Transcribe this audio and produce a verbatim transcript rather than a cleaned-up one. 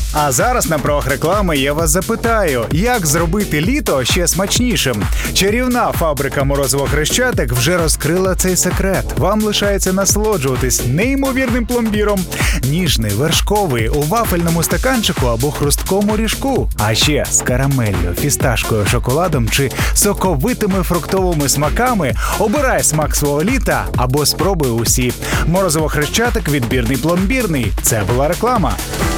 А зараз на правах реклами я вас запитаю, як зробити літо ще смачнішим? Чарівна фабрика Морозиво Хрещатик вже розкрила цей секрет. Вам лишається насолоджуватись неймовірним пломбіром. Ніжний, вершковий, у вафельному стаканчику або хрусткому ріжку. А ще з карамеллю, фісташкою, шоколадом чи соковитими фруктовими смаками. Обирай смак свого літа або спробуй усі. Морозиво Хрещатик – відбірний пломбірний. Це була реклама.